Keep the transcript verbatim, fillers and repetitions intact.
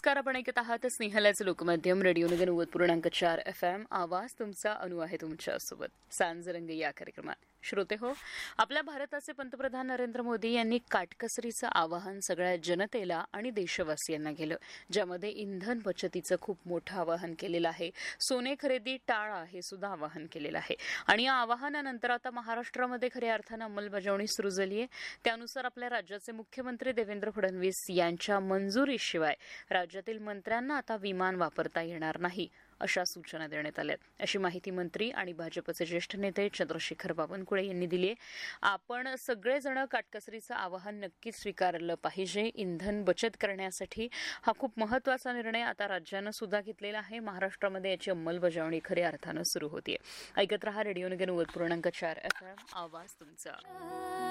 नमस्कार. आपण ऐकत आहात स्नेहलाचं लोकमाध्यम रेडिओ नगर नव्वद पूर्णांक चार एफ एम. आवाज तुमचा, अनु आहे तुमच्यासोबत सांजरंग या कार्यक्रमात. श्रोते हो, आपल्या भारताचे पंतप्रधान नरेंद्र मोदी यांनी काटकसरीचं आवाहन सगळ्या जनतेला आणि देशवासियांना केलं, ज्यामध्ये इंधन बचतीचं खूप मोठं आवाहन केलेलं आहे. सोने खरेदी टाळा हे सुद्धा आवाहन केलेलं आहे. आणि या आवाहनानंतर आता महाराष्ट्रामध्ये खऱ्या अर्थानं अंमलबजावणी सुरू झाली आहे. त्यानुसार आपल्या राज्याचे मुख्यमंत्री देवेंद्र फडणवीस यांच्या मंजुरीशिवाय राज्यातील मंत्र्यांना आता विमान वापरता येणार नाही, अशा सूचना देण्यात आल्या, अशी माहिती मंत्री आणि भाजपचे ज्येष्ठ नेते चंद्रशेखर बावनकुळे यांनी दिली आहे. आपण सगळेजण काटकसरीचं आवाहन नक्कीच स्वीकारलं पाहिजे. इंधन बचत करण्यासाठी हा खूप महत्वाचा निर्णय आता राज्यानं सुद्धा घेतलेला आहे. महाराष्ट्रामध्ये याची अंमलबजावणी खऱ्या अर्थानं सुरू होतीये. ऐकत रहा रेडिओ नगर नव्वद पूर्णांक चार एफ एम. आवाज तुमचा.